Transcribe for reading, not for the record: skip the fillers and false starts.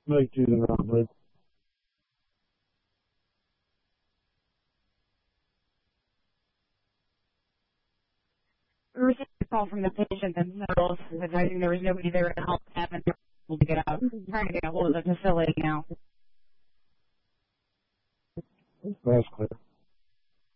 Make to the robbery. We received a call from the patient themselves advising there was nobody there to help them and they were able to get out. Trying to get a hold of the facility now. That's clear.